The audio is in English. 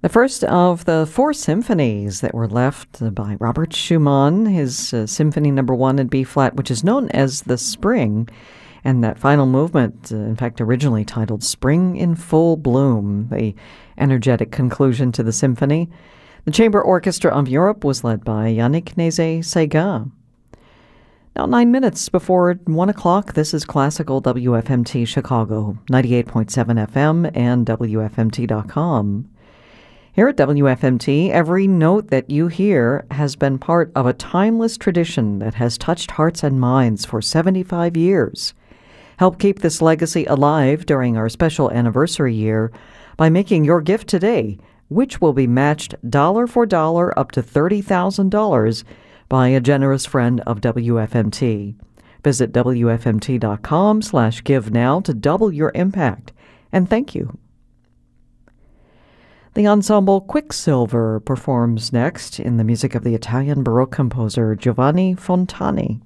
The first of the four symphonies that were left by Robert Schumann, his Symphony No. 1 in B-flat, which is known as the Spring, and that final movement, in fact, originally titled Spring in Full Bloom, the energetic conclusion to the symphony. The Chamber Orchestra of Europe was led by Yannick Nézet-Séguin. Now, 9 minutes before 1 o'clock, this is Classical WFMT Chicago, 98.7 FM and WFMT.com. Here at WFMT, every note that you hear has been part of a timeless tradition that has touched hearts and minds for 75 years. Help keep this legacy alive during our special anniversary year by making your gift today, which will be matched dollar for dollar up to $30,000 by a generous friend of WFMT. Visit WFMT.com/give now to double your impact. And thank you. The ensemble Quicksilver performs next in the music of the Italian Baroque composer Giovanni Fontani.